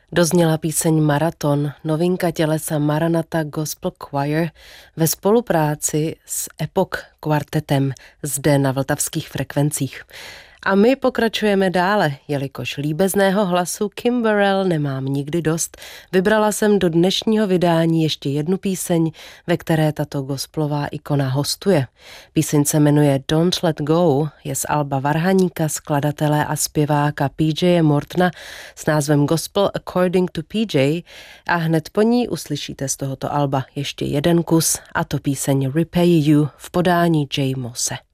Dozněla píseň Maraton, novinka tělesa Maranatha Gospel Choir ve spolupráci s Epoch kvartetem zde na vltavských frekvencích. A my pokračujeme dále, jelikož líbezného hlasu Kim Burrell nemám nikdy dost. Vybrala jsem do dnešního vydání ještě jednu píseň, ve které tato gospelová ikona hostuje. Píseň se jmenuje Don't Let Go, je z alba varhaníka, skladatele a zpěváka PJ Mortona s názvem Gospel According to PJ a hned po ní uslyšíte z tohoto alba ještě jeden kus, a to píseň Repay You v podání Jay Mosse.